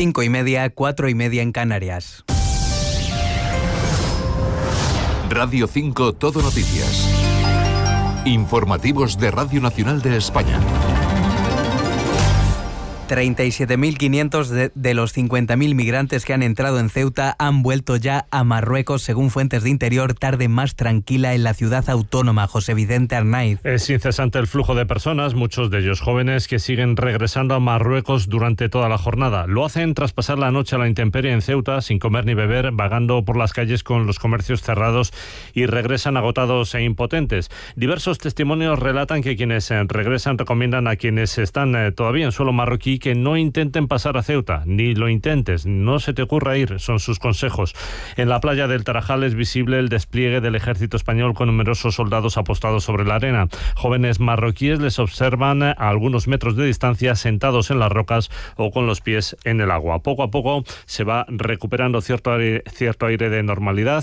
5:30, 4:30 en Canarias. Radio 5 Todo Noticias. Informativos de Radio Nacional de España. 37.500 de los 50.000 migrantes que han entrado en Ceuta han vuelto ya a Marruecos, según fuentes de Interior. Tarde más tranquila en la ciudad autónoma. José Vicente Arnaiz. Es incesante el flujo de personas, muchos de ellos jóvenes, que siguen regresando a Marruecos durante toda la jornada. Lo hacen tras pasar la noche a la intemperie en Ceuta, sin comer ni beber, vagando por las calles con los comercios cerrados, y regresan agotados e impotentes. Diversos testimonios relatan que quienes regresan recomiendan a quienes están todavía en suelo marroquí que no intenten pasar a Ceuta, ni lo intentes, no se te ocurra ir, son sus consejos. En la playa del Tarajal es visible el despliegue del ejército español con numerosos soldados apostados sobre la arena. Jóvenes marroquíes les observan a algunos metros de distancia, sentados en las rocas o con los pies en el agua. Poco a poco se va recuperando cierto aire de normalidad